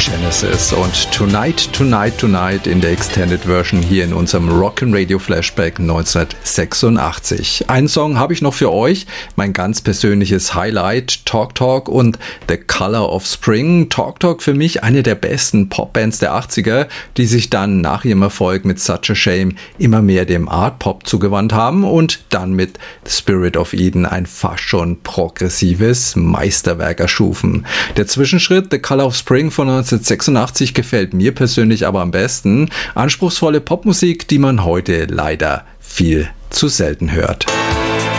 Genesis und Tonight, Tonight, Tonight in der Extended Version hier in unserem Rock'n'Radio Flashback 1986. Einen Song habe ich noch für euch, mein ganz persönliches Highlight, Talk Talk und The Color of Spring. Talk Talk für mich eine der besten Popbands der 80er, die sich dann nach ihrem Erfolg mit Such a Shame immer mehr dem Art Pop zugewandt haben und dann mit The Spirit of Eden ein fast schon progressives Meisterwerk erschufen. Der Zwischenschritt The Color of Spring von 1986 gefällt mir persönlich aber am besten. Anspruchsvolle Popmusik, die man heute leider viel zu selten hört.